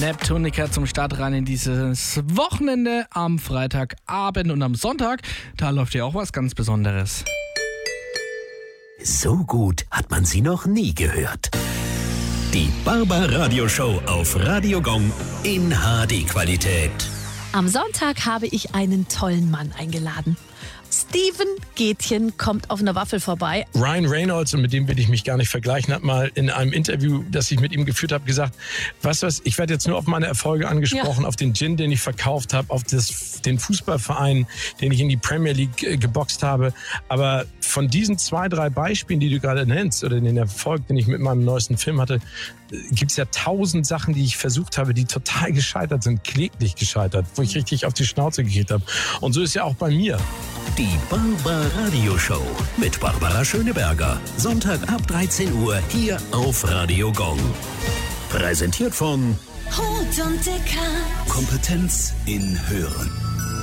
Neptunica zum Start rein in dieses Wochenende am Freitagabend und am Sonntag. Da läuft ja auch was ganz Besonderes. So gut hat man sie noch nie gehört. Die Barbaradio-Show auf Radio Gong in HD-Qualität. Am Sonntag habe ich einen tollen Mann eingeladen. Steven Gätjen kommt auf einer Waffel vorbei. Ryan Reynolds, und mit dem will ich mich gar nicht vergleichen, hat mal in einem Interview, das ich mit ihm geführt habe, gesagt, weißt du was, ich werde jetzt nur auf meine Erfolge angesprochen, auf den Gin, den ich verkauft habe, auf den Fußballverein, den ich in die Premier League geboxt habe. Aber von diesen 2, 3 Beispielen, die du gerade nennst, oder den Erfolg, den ich mit meinem neuesten Film hatte, gibt es ja 1000 Sachen, die ich versucht habe, die total gescheitert sind, kläglich gescheitert, wo ich richtig auf die Schnauze gekriegt habe. Und so ist ja auch bei mir. Die Barbaradio-Show mit Barbara Schöneberger. Sonntag ab 13 Uhr hier auf Radio Gong. Präsentiert von Hut und Dicker. Kompetenz in Hören.